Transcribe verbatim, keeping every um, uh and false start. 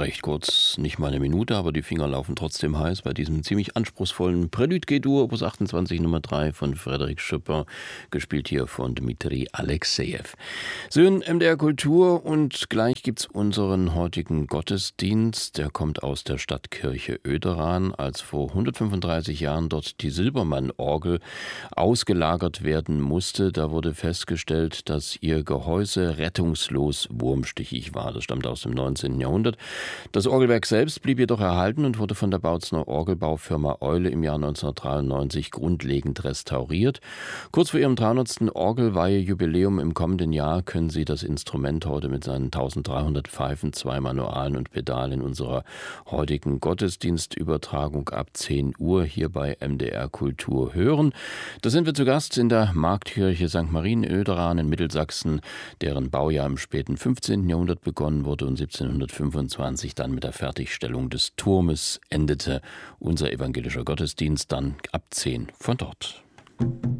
Recht kurz, nicht mal eine Minute, aber die Finger laufen trotzdem heiß bei diesem ziemlich anspruchsvollen Prélude G-Dur, Opus achtundzwanzig Nummer drei von Frédéric Chopin, gespielt hier von Dmitri Alexejew. So in M D R Kultur und gleich gibt's unseren heutigen Gottesdienst. Der kommt aus der Stadtkirche Oederan, als vor hundertfünfunddreißig Jahren dort die Silbermann-Orgel ausgelagert werden musste. Da wurde festgestellt, dass ihr Gehäuse rettungslos wurmstichig war. Das stammt aus dem neunzehnten Jahrhundert. Das Orgelwerk selbst blieb jedoch erhalten und wurde von der Bautzener Orgelbaufirma Eule im Jahr neunzehnhundertdreiundneunzig grundlegend restauriert. Kurz vor ihrem dreihundertsten Orgelweihe-Jubiläum im kommenden Jahr können Sie das Instrument heute mit seinen eintausenddreihundert Pfeifen, zwei Manualen und Pedalen in unserer heutigen Gottesdienstübertragung ab zehn Uhr hier bei M D R Kultur hören. Da sind wir zu Gast in der Marktkirche Sankt Marien Oederan in Mittelsachsen, deren Baujahr im späten fünfzehnten Jahrhundert begonnen wurde und siebzehnhundertfünfundzwanzig dann mit der Fertigstellung des Turmes endete. Unser evangelischer Gottesdienst dann ab zehn von dort.